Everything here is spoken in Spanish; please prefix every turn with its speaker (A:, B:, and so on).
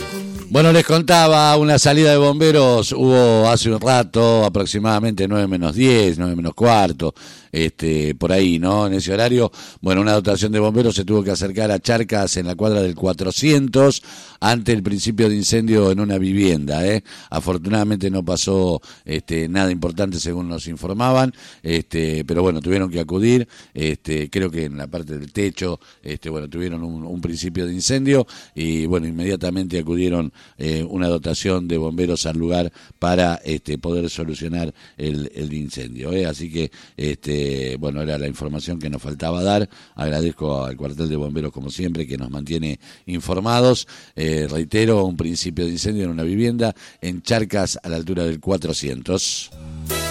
A: Bueno, les contaba, una salida de bomberos hubo hace un rato, aproximadamente 9 menos 10, 9 menos cuarto, por ahí, ¿no? En ese horario, bueno, una dotación de bomberos se tuvo que acercar a Charcas en la cuadra del 400 ante el principio de incendio en una vivienda, Afortunadamente no pasó nada importante según nos informaban, pero bueno, tuvieron que acudir, creo que en la parte del techo, bueno, tuvieron un principio de incendio y bueno, inmediatamente acudieron una dotación de bomberos al lugar para poder solucionar el incendio, así que bueno, era la información que nos faltaba dar. Agradezco al cuartel de bomberos como siempre que nos mantiene informados. Reitero, un principio de incendio en una vivienda en Charcas a la altura del 400.